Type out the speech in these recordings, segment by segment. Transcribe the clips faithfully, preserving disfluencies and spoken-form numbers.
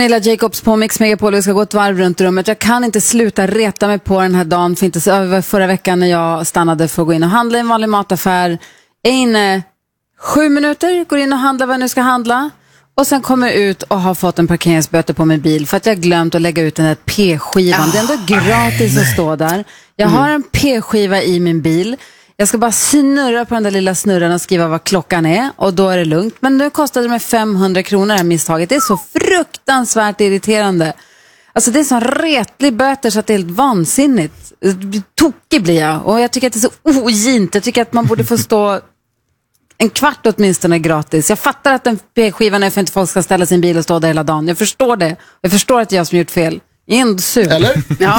Camilla Jacobs på Mix Megapol. Vi ska gå ett varv runt rummet. Jag kan inte sluta reta mig på den här dagen. För inte så, förra veckan när jag stannade för att gå in och handla i en vanlig mataffär. Är inne sju minuter, går in och handlar vad jag nu ska handla. Och sen kommer jag ut och har fått en parkeringsböter på min bil för att jag glömt att lägga ut den här P-skivan. Oh, det är ändå gratis att stå där. Jag har en P-skiva i min bil. Jag ska bara snurra på den där lilla snurran och skriva vad klockan är. Och då är det lugnt. Men nu kostade det mig femhundra kronor det här misstaget. Det är så fruktansvärt irriterande. Alltså det är så retlig böter så att det är helt vansinnigt. Tokig blir jag. Och jag tycker att det är så ogint. Jag tycker att man borde få stå en kvart åtminstone gratis. Jag fattar att den P-skivan är för att inte folk ska ställa sin bil och stå där hela dagen. Jag förstår det. Jag förstår att det är jag som gjort fel. Jag är ändå sur. Eller? Ja.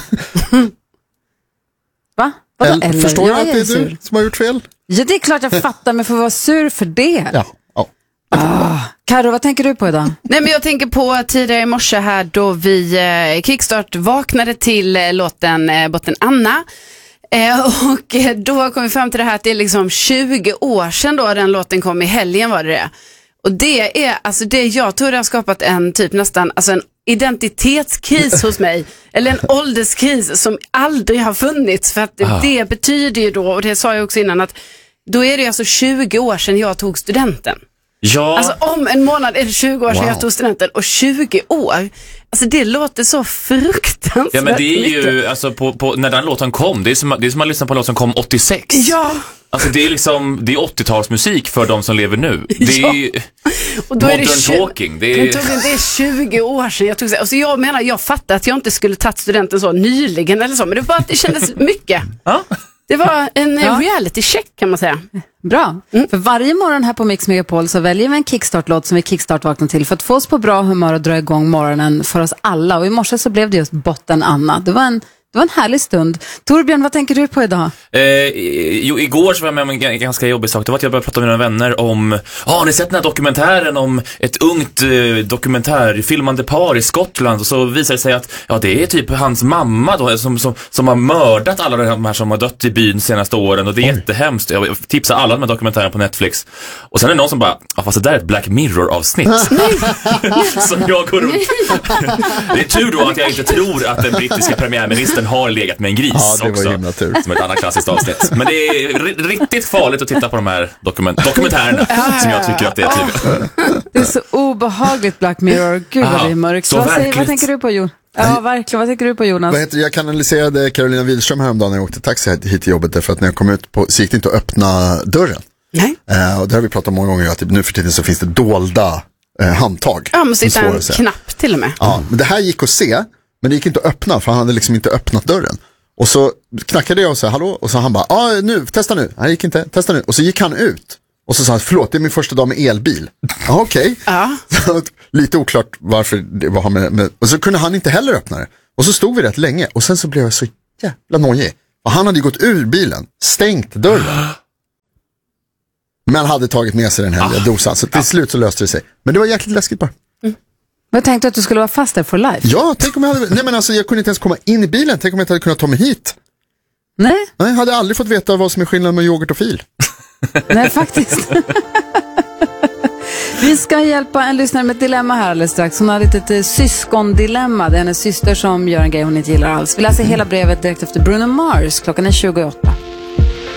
Va? Eller, eller? Förstår du att det är sur. Du som har gjort fel? Ja, det är klart jag fattar, men får vara sur för det. Ja. Ja. Ah. Karo, vad tänker du på idag? Nej, men jag tänker på tidigare i morse här då vi eh, Kickstart vaknade till eh, låten eh, Botten Anna. Eh, och eh, då kom vi fram till det här att det är liksom tjugo år sedan då den låten kom, i helgen var det det. Och det är, alltså det jag tror det har skapat en typ nästan, alltså en identitetskris hos mig. Eller en ålderskris som aldrig har funnits. För att ah. det betyder ju då, och det sa jag också innan, att då är det alltså tjugo år sedan jag tog studenten. Ja. Alltså om en månad är det tjugo år sedan wow. jag tog studenten. Och tjugo år, alltså det låter så fruktansvärt. Ja, men det är ju, mycket. alltså på, på, när den låten kom, det är som, det är som att lyssna på en låt som kom åttiosex. Ja. Alltså det är liksom, det är åttiotalsmusik för de som lever nu. Det är ju och då modern är det tjugo, talking. Det är, det är tjugo år sedan jag tog sig. Alltså jag menar, jag fattar att jag inte skulle tagit studenten så nyligen eller så. Men det var att det kändes mycket. Ja. Det var en ja. reality check kan man säga. Bra. Mm. För varje morgon här på Mix Megapol så väljer vi en kickstart-låt som vi kickstart vaknar till för att få oss på bra humör och dra igång morgonen för oss alla. Och i morse så blev det just Botten Anna. Det var en Det var en härlig stund. Torbjörn, vad tänker du på idag? Eh, jo, igår så var jag med om en ganska jobbig sak. Det var att jag började prata med mina vänner om... Ja, ah, har ni sett den här dokumentären om ett ungt eh, dokumentärfilmande par i Skottland? Och så visar det sig att ja, det är typ hans mamma då, som, som, som har mördat alla de här som har dött i byn de senaste åren. Och det är Oj. jättehemskt. Jag tipsar alla de här dokumentärerna på Netflix. Och sen är det någon som bara, ja fast det där är ett Black Mirror-avsnitt. Som jag går runt. Det är tur då att jag inte tror att den brittiska premiärministern har legat med en gris ja, det också. Var himla tur. Som ett annat klassiskt avsnitt. Men det är r- riktigt farligt att titta på de här dokument- dokumentärerna som jag tycker att det är tydligt. Det är så obehagligt Black Mirror. Gud vad det är mörkt. Vad, säger, vad tänker du på, Jonas? Ja, verkligen. Vad tänker du på, Jonas? Vad heter, jag kanaliserade Carolina Wihlström häromdagen när jag åkte taxi hit till jobbet därför att när jag kom ut på, så gick det inte att öppna dörren. Nej. Eh, och det har vi pratat om många gånger att nu för tiden så finns det dolda eh, handtag. Ja, man sitter en knapp till och med. Ja, men det här gick att se. Men det gick inte att öppna för han hade liksom inte öppnat dörren. Och så knackade jag och sa hallå. Och så han bara, ja nu, testa nu. Han gick inte, testa nu. Och så gick han ut. Och så sa han, förlåt det är min första dag med elbil. Ja okej. Okay. Ja. Lite oklart varför det var med, med. Och så kunde han inte heller öppna det. Och så stod vi rätt länge. Och sen så blev jag så jävla nojig. Och han hade gått ur bilen, stängt dörren. Men hade tagit med sig den här ah. dosan. Så till ja. slut så löste det sig. Men det var jäkligt läskigt bara. Mm. Men jag tänkte att du skulle vara fast där for life. Ja, tänk om jag hade... Nej men alltså jag kunde inte ens komma in i bilen. Tänk om jag inte hade kunnat ta mig hit. Nej. Nej, jag hade aldrig fått veta vad som är skillnaden med yoghurt och fil. Nej, faktiskt. Vi ska hjälpa en lyssnare med ett dilemma här alldeles strax. Hon har ett litet syskondilemma. Det är hennes syster som gör en grej hon inte gillar alls. Vi läser hela brevet direkt efter Bruno Mars. Klockan är tjugoåtta.